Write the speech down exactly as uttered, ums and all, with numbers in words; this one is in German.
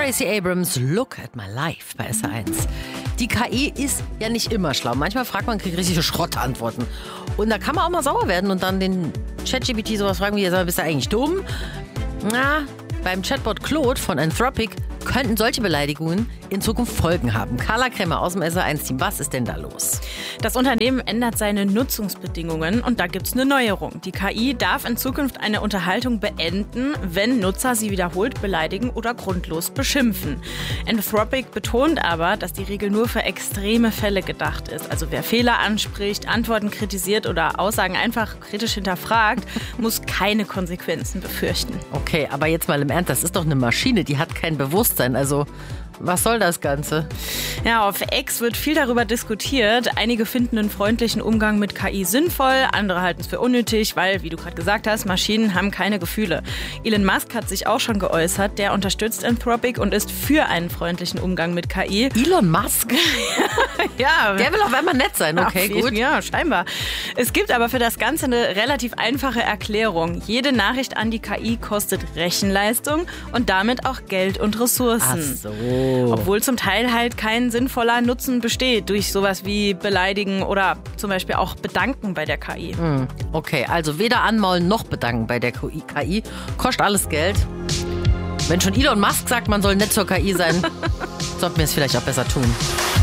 Stacey Abrams, Look at My Life bei S R eins. Die K I ist ja nicht immer schlau. Manchmal fragt man, kriegt richtige Schrottantworten. Und da kann man auch mal sauer werden und dann den ChatGPT sowas fragen wie, bist du eigentlich dumm? Na, beim Chatbot Claude von Anthropic könnten solche Beleidigungen in Zukunft Folgen haben. Carla Kremmer aus dem S R eins Team, was ist denn da los? Das Unternehmen ändert seine Nutzungsbedingungen und da gibt es eine Neuerung. Die K I darf in Zukunft eine Unterhaltung beenden, wenn Nutzer sie wiederholt beleidigen oder grundlos beschimpfen. Anthropic betont aber, dass die Regel nur für extreme Fälle gedacht ist. Also wer Fehler anspricht, Antworten kritisiert oder Aussagen einfach kritisch hinterfragt, muss keine Konsequenzen befürchten. Okay, aber jetzt mal im Ernst, das ist doch eine Maschine, die hat kein Bewusstsein. Also was soll das Ganze? Ja, auf X wird viel darüber diskutiert. Einige finden einen freundlichen Umgang mit K I sinnvoll, andere halten es für unnötig, weil, wie du gerade gesagt hast, Maschinen haben keine Gefühle. Elon Musk hat sich auch schon geäußert, der unterstützt Anthropic und ist für einen freundlichen Umgang mit K I. Elon Musk? Ja. Der will auf einmal nett sein, okay, Ach, gut. Ja, scheinbar. Es gibt aber für das Ganze eine relativ einfache Erklärung. Jede Nachricht an die K I kostet Rechenleistung und damit auch Geld und Ressourcen. Ach so. Obwohl zum Teil halt kein sinnvoller Nutzen besteht durch sowas wie Beleidigen oder zum Beispiel auch Bedanken bei der K I. Hm, okay, also weder anmaulen noch bedanken bei der K I. Kostet alles Geld. Wenn schon Elon Musk sagt, man soll nett zur K I sein, sollten wir es vielleicht auch besser tun.